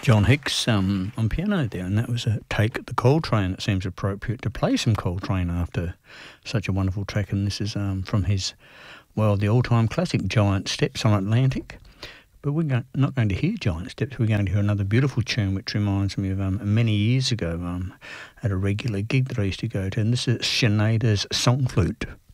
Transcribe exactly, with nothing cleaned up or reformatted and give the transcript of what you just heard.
John Hicks um, on piano there, and that was a take at the Coltrane. It seems appropriate to play some Coltrane after such a wonderful track, and this is um, from his, well, the all-time classic, Giant Steps on Atlantic. But we're go- not going to hear Giant Steps, we're going to hear another beautiful tune which reminds me of um, many years ago um, at a regular gig that I used to go to, and this is Sinead's Song Flute.